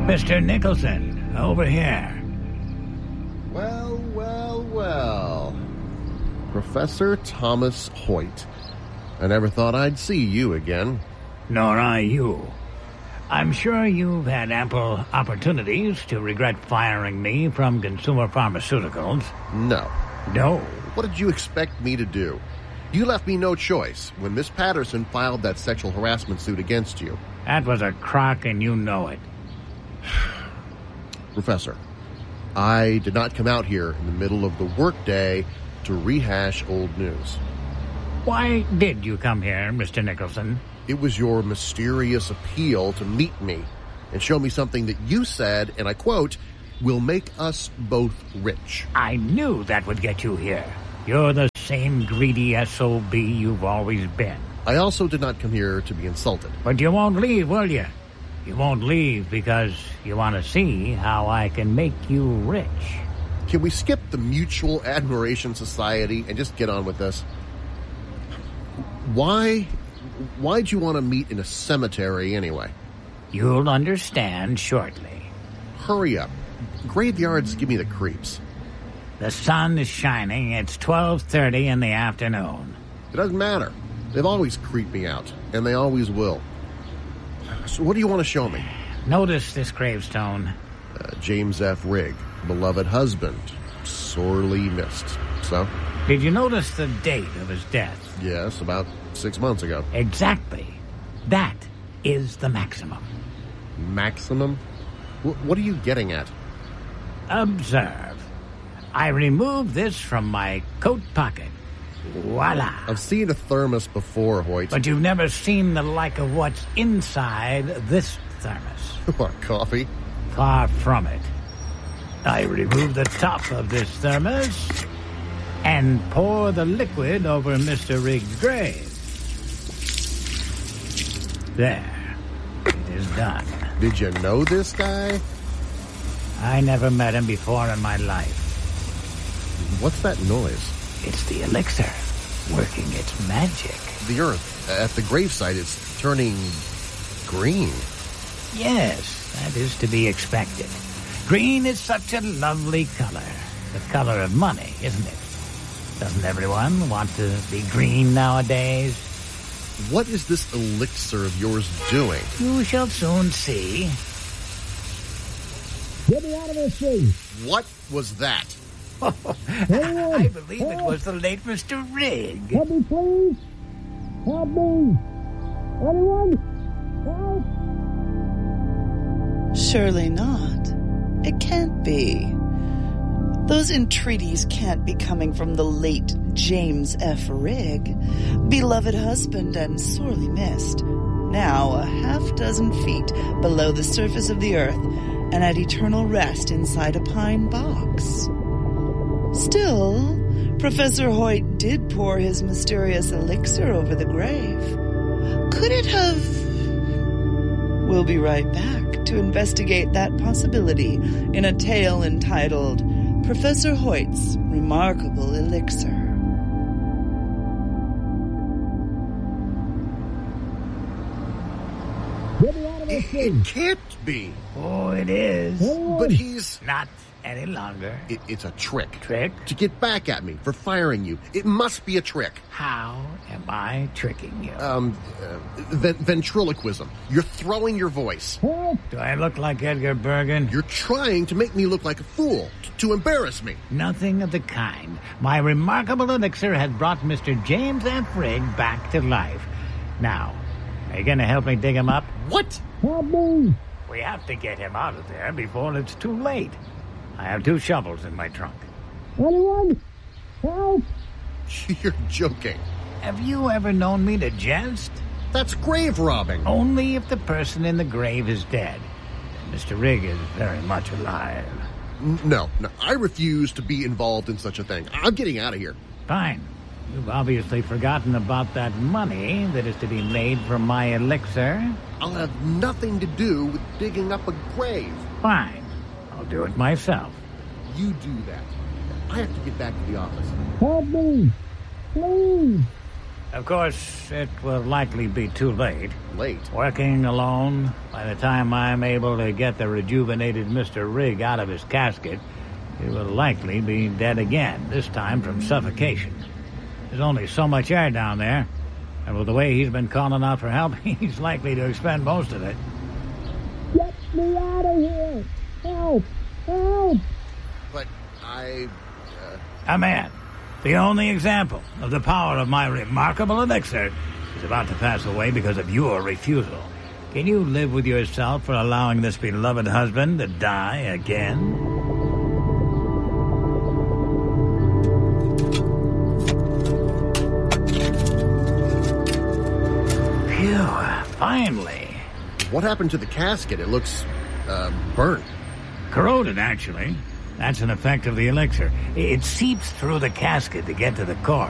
Mr. Nicholson, over here. Well. Professor Thomas Hoyt. I never thought I'd see you again. Nor I you. I'm sure you've had ample opportunities to regret firing me from Consumer Pharmaceuticals. No. No. What did you expect me to do? You left me no choice when Miss Patterson filed that sexual harassment suit against you. That was a crock, and you know it. Professor, I did not come out here in the middle of the workday to rehash old news. Why did you come here, Mr. Nicholson? It was your mysterious appeal to meet me and show me something that you said, and I quote, will make us both rich. I knew that would get you here. You're the same greedy SOB you've always been. I also did not come here to be insulted. But you won't leave, will you? You won't leave because you want to see how I can make you rich. Can we skip the Mutual Admiration Society and just get on with this? Why'd you want to meet in a cemetery anyway? You'll understand shortly. Hurry up. Graveyards give me the creeps. The sun is shining. It's 12:30 in the afternoon. It doesn't matter. They've always creeped me out, and they always will. So what do you want to show me? Notice this gravestone. James F. Rigg, beloved husband, sorely missed. So? Did you notice the date of his death? Yes, about 6 months ago. Exactly. That is the maximum. Maximum? What are you getting at? Observe. I removed this from my coat pocket. Voila. I've seen a thermos before, Hoyt. But you've never seen the like of what's inside this thermos. What, coffee? Far from it. I remove the top of this thermos and pour the liquid over Mr. Rigg's grave. There. It is done. Did you know this guy? I never met him before in my life. What's that noise? It's the elixir working its magic. The earth at the gravesite is turning green. Yes, that is to be expected. Green is such a lovely color. The color of money, isn't it? Doesn't everyone want to be green nowadays? What is this elixir of yours doing? You shall soon see. Get me out of this thing. What was that? I believe it was the late Mr. Rigg. Help me, please. Help me. Anyone? Help. Surely not. It can't be. Those entreaties can't be coming from the late James F. Rigg, beloved husband and sorely missed, now a half-dozen feet below the surface of the earth and at eternal rest inside a pine box. Still, Professor Hoyt did pour his mysterious elixir over the grave. Could it have... We'll be right back to investigate that possibility in a tale entitled Professor Hoyt's Remarkable Elixir. Get me out of this thing. It can't be. Oh, it is. But he's... Not any longer. It's a trick. Trick? To get back at me for firing you. It must be a trick. How am I tricking you? Ventriloquism. You're throwing your voice. Help. Do I look like Edgar Bergen? You're trying to make me look like a fool, to embarrass me. Nothing of the kind. My remarkable elixir has brought Mr. James F. Rigg back to life. Now, are you going to help me dig him up? What? Help me. We have to get him out of there before it's too late. I have 2 shovels in my trunk. Anyone? Help. You're joking. Have you ever known me to jest? That's grave robbing. Only if the person in the grave is dead. Mr. Rigg is very much alive. No, I refuse to be involved in such a thing. I'm getting out of here. Fine. You've obviously forgotten about that money that is to be made from my elixir. I'll have nothing to do with digging up a grave. Fine. I'll do it myself. You do that. I have to get back to the office. Help me. Please. Of course, it will likely be too late. Late? Working alone, by the time I'm able to get the rejuvenated Mr. Rigg out of his casket, he will likely be dead again, this time from suffocation. There's only so much air down there, and with the way he's been calling out for help, he's likely to expend most of it. Get me out of here! Help! Help! But A man, the only example of the power of my remarkable elixir, is about to pass away because of your refusal. Can you live with yourself for allowing this beloved husband to die again? Phew, finally. what happened to the casket? It looks, burnt. Corroded, actually. That's an effect of the elixir. It seeps through the casket to get to the core.